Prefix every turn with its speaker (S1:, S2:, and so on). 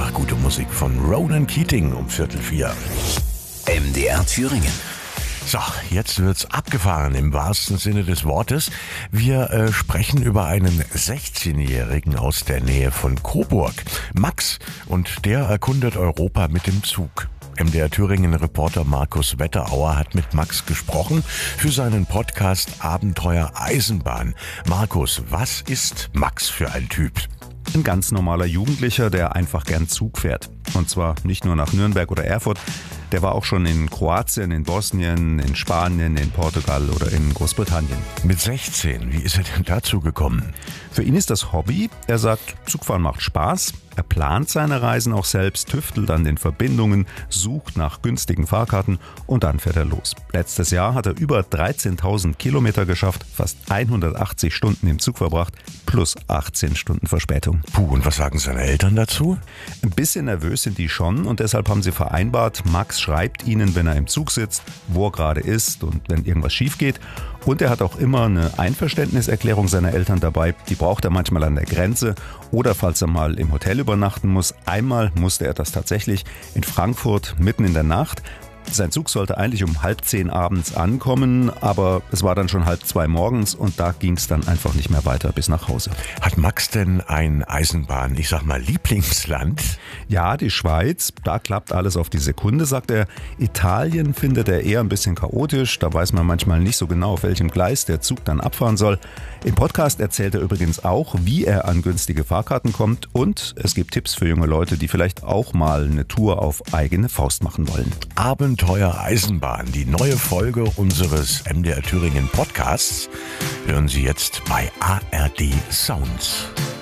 S1: nach gute Musik von Ronan Keating um 3:45.
S2: MDR Thüringen.
S1: So, jetzt wird's abgefahren im wahrsten Sinne des Wortes. Wir sprechen über einen 16-Jährigen aus der Nähe von Coburg, Max, und der erkundet Europa mit dem Zug. MDR Thüringen-Reporter Markus Wetterauer hat mit Max gesprochen für seinen Podcast Abenteuer Eisenbahn. Markus, was ist Max für ein Typ?
S3: Ein ganz normaler Jugendlicher, der einfach gern Zug fährt. Und zwar nicht nur nach Nürnberg oder Erfurt. Der war auch schon in Kroatien, in Bosnien, in Spanien, in Portugal oder in Großbritannien.
S1: Mit 16, wie ist er denn dazu gekommen?
S3: Für ihn ist das Hobby. Er sagt, Zugfahren macht Spaß. Er plant seine Reisen auch selbst, tüftelt an den Verbindungen, sucht nach günstigen Fahrkarten und dann fährt er los. Letztes Jahr hat er über 13.000 Kilometer geschafft, fast 180 Stunden im Zug verbracht, plus 18 Stunden Verspätung.
S1: Puh, und was sagen seine Eltern dazu?
S3: Ein bisschen nervös sind die schon und deshalb haben sie vereinbart, Max schreibt ihnen, wenn er im Zug sitzt, wo er gerade ist und wenn irgendwas schief geht. Und er hat auch immer eine Einverständniserklärung seiner Eltern dabei. Die braucht er manchmal an der Grenze oder falls er mal im Hotel übernachten muss. Einmal musste er das tatsächlich in Frankfurt mitten in der Nacht. Sein Zug sollte eigentlich um 9:30 abends ankommen, aber es war dann schon 1:30 morgens und da ging es dann einfach nicht mehr weiter bis nach Hause.
S1: Hat Max denn ein Lieblingsland?
S3: Ja, die Schweiz, da klappt alles auf die Sekunde, sagt er. Italien findet er eher ein bisschen chaotisch, da weiß man manchmal nicht so genau, auf welchem Gleis der Zug dann abfahren soll. Im Podcast erzählt er übrigens auch, wie er an günstige Fahrkarten kommt und es gibt Tipps für junge Leute, die vielleicht auch mal eine Tour auf eigene Faust machen wollen.
S1: Abenteuer Eisenbahn, die neue Folge unseres MDR Thüringen Podcasts, hören Sie jetzt bei ARD Sounds.